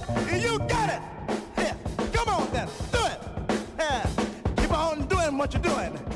You got it. Yeah. Come on then. Do it. Yeah. Keep on doing what you're doing.